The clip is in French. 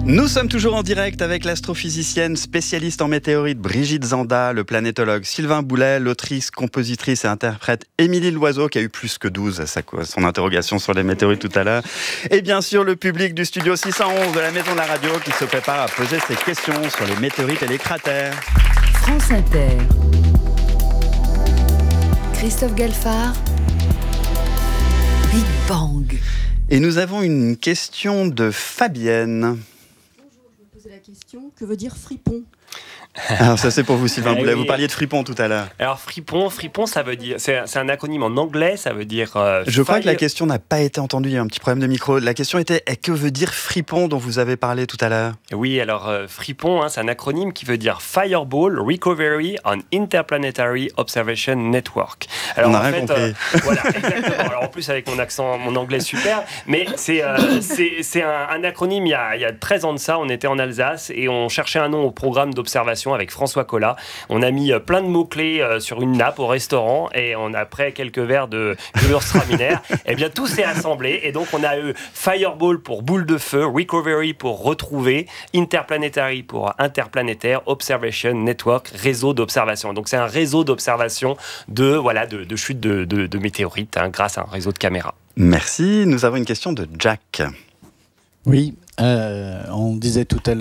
Nous sommes toujours en direct avec l'astrophysicienne spécialiste en météorites Brigitte Zanda, le planétologue Sylvain Boulet, l'autrice, compositrice et interprète Émilie Loiseau, qui a eu plus que 12 à son interrogation sur les météorites tout à l'heure. Et bien sûr, le public du studio 611 de la Maison de la Radio qui se prépare à poser ses questions sur les météorites et les cratères. France Inter. Christophe Galfard. Big Bang. Et nous avons une question de Fabienne. La question, que veut dire fripon? Alors ça c'est pour vous Sylvain Boulet, vous parliez de fripon tout à l'heure. Alors fripon ça veut dire, c'est un acronyme en anglais, ça veut dire... Je crois que la question n'a pas été entendue, il y a un petit problème de micro. La question était, que veut dire fripon dont vous avez parlé tout à l'heure? Oui, alors fripon, c'est un acronyme qui veut dire Fireball Recovery on Interplanetary Observation Network. Alors, on a rien compris. Voilà, exactement. Alors en plus avec mon accent, mon anglais super, mais c'est un acronyme, il y a 13 ans de ça, on était en Alsace et on cherchait un nom au programme d'observation avec François Collat. On a mis plein de mots-clés sur une nappe au restaurant et on a pris quelques verres de Gewürztraminer. Et bien tout s'est assemblé et donc on a eu Fireball pour boule de feu, Recovery pour retrouver, Interplanetary pour interplanétaire, Observation Network, réseau d'observation. Donc c'est un réseau d'observation de chute de météorites grâce à un réseau de caméras. Merci. Nous avons une question de Jack. Oui, on disait tout à l'heure